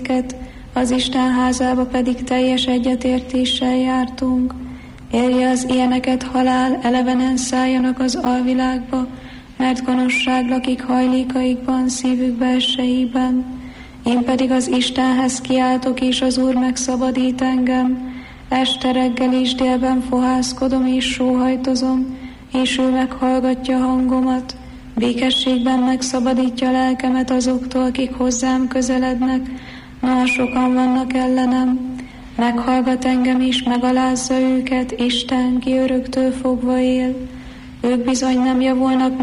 az Isten házába pedig teljes egyetértéssel jártunk. Érje az ilyeneket halál, elevenen szálljanak az alvilágba, mert gonoszság lakik hajlékaikban, szívük belsejében. Én pedig az Istenhez kiáltok, és az Úr megszabadít engem. Este, reggel és délben fohászkodom és sóhajtozom, és ő meghallgatja hangomat. Békességben megszabadítja lelkemet azoktól, akik hozzám közelednek. Noha sokan vannak ellenem. Meghallgat engem és megalázza őket, Isten, ki öröktől fogva él. Ők bizony nem javulnak